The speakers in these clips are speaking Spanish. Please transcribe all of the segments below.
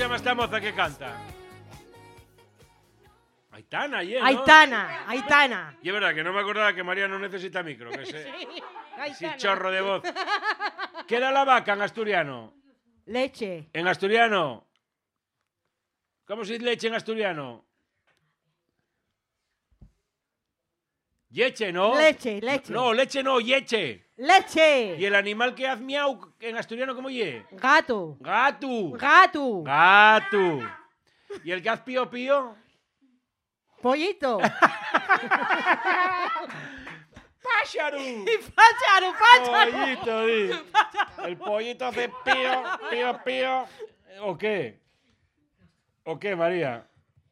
llama esta moza que canta? Aitana, ¿no? Aitana. Y es verdad que no me acordaba que María no necesita micro. Que sí, chorro de voz. ¿Qué da la vaca en asturiano? Leche. En asturiano. ¿Cómo se dice leche en asturiano? Yeche, ¿no? Leche. No, leche no, yeche. Leche. ¿Y el animal que hace miau en asturiano cómo ye? Gato. Gato. ¿Y el que hace pío pío? Pollito. ¡Pájaro! Pájaro. Pollito, di. El pollito hace pío. ¿O qué? ¿O qué, María?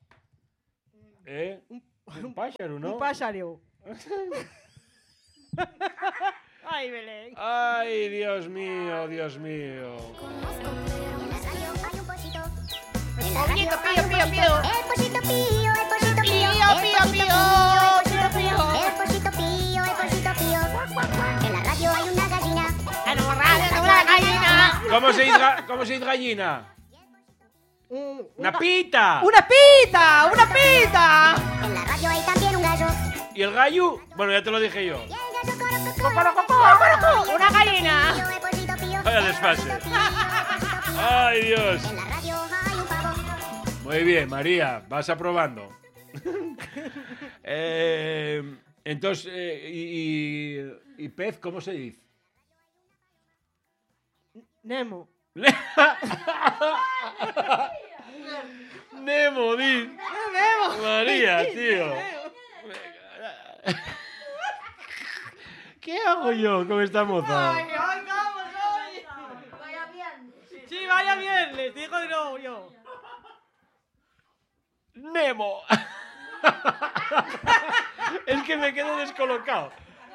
Un pájaro, ¿no? Un pájaro. Ay, Belén. Ay, Dios mío. El pollito pío. El pollito pío. El pollito pío. En la radio hay una gallina. ¿Cómo se dice gallina? ¡Una pita! ¡Una pita! En la radio hay también un gallo. ¿Y el gallo? Bueno, ya te lo dije yo. Y el gallo corocó. ¡Una gallina! El pollito pío. Vaya desfase. ¡Ay, Dios! En la radio hay un pavo. Muy bien, María, vas aprobando. Entonces, ¿y pez cómo se dice? Nemo. Nemo, di. María, tío. ¿Qué hago yo con esta moza? Sí, vaya viernes, dijo de nuevo yo. Nemo. Es que me quedo descolocado.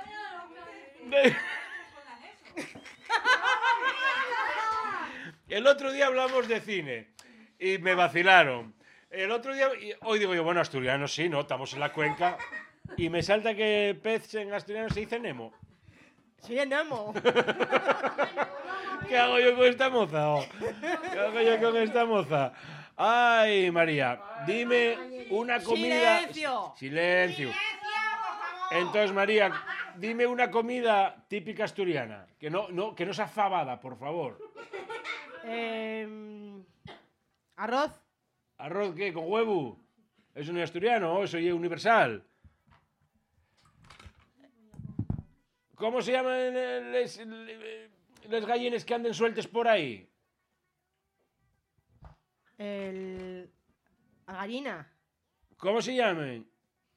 El otro día hablamos de cine y me vacilaron. El otro día, hoy digo yo, bueno, asturiano sí, ¿no? Estamos en la cuenca. Y me salta que pez en asturiano se dice Nemo. Sí, Nemo. ¿Qué hago yo con esta moza? ¿Qué hago yo con esta moza? Ay, María, dime una comida... Silencio. Entonces, María, dime una comida típica asturiana. Que no sea fabada, por favor. Arroz. ¿Arroz qué? ¿Con huevo? ¿Es un asturiano o eso es universal? ¿Cómo se llaman les gallines que anden sueltes por ahí? La gallina. ¿Cómo se llaman?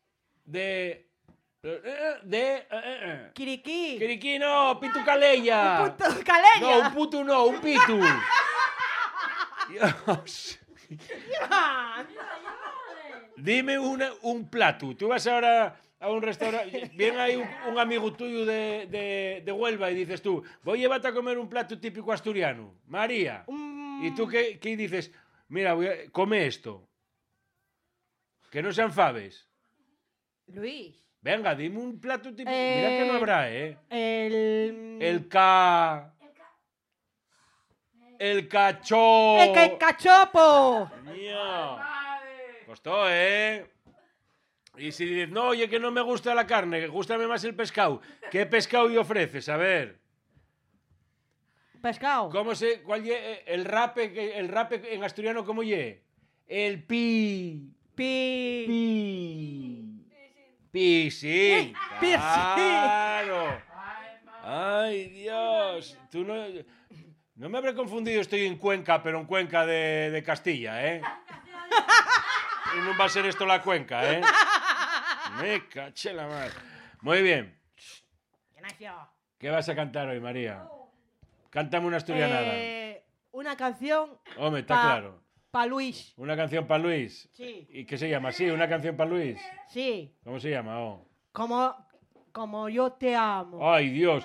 Kiriquí. Kiriquí no, pitu caleya. Un puto caleña. No, un putu no, un pitu. Dios. Dime un plato. Tú vas ahora a un restaurante, viene ahí un amigo tuyo de Huelva y dices tú, voy a llevarte a comer un plato típico asturiano. María. ¿Y tú qué dices? Mira, come esto. Que no sean faves. Luis. Venga, dime un plato típico. Mira que no habrá, ¿eh? El cachopo. Mío. Costó, ¿eh? Y si dices, no, oye, que no me gusta la carne, que gústame más el pescado. ¿Qué pescado y ofreces? A ver. Pescado. ¿Cuál ye? El rape en asturiano, ¿cómo ye? El pi. Sí. Claro. Ay, Dios. Tú no me habré confundido, estoy en Cuenca, pero en Cuenca de Castilla, ¿eh? Y no va a ser esto la Cuenca, ¿eh? Me caché la madre. Muy bien. ¿Qué vas a cantar hoy, María? Cántame una asturianada. Una canción. Hombre, está claro. Para Luis. ¿Una canción para Luis? Sí. ¿Y qué se llama? ¿Sí? ¿Una canción para Luis? Sí. ¿Cómo se llama? Oh. Como yo te amo. ¡Ay, Dios!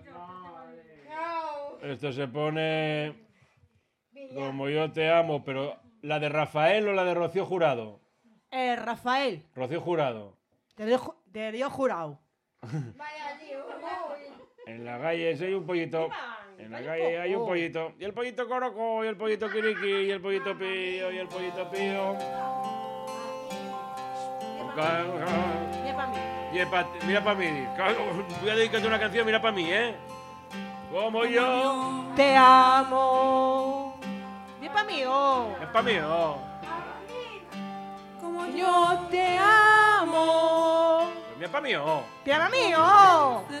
Esto se pone... Como yo te amo, pero... ¿La de Rafael o la de Rocío Jurado? Rafael. Rocío Jurado. Te dio jurado. Vaya, tío. En la calle soy un pollito. En la calle hay un pollito. Y el pollito coroco, y el pollito quiriqui, y el pollito pío, y el pollito pío. Mira para mí. Voy a dedicarte una canción, mira para mí, ¿eh? Como yo. Te amo. Bien para mí, oh. Es para mí, oh. Como yo te amo. Pues mira para mí, oh. Bien para mí, oh.